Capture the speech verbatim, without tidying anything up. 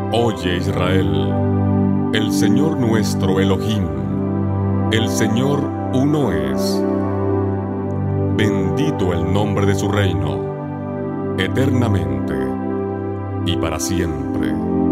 Oye Israel, el Señor nuestro Elohim, el Señor uno es. Bendito el nombre de su reino, eternamente y para siempre.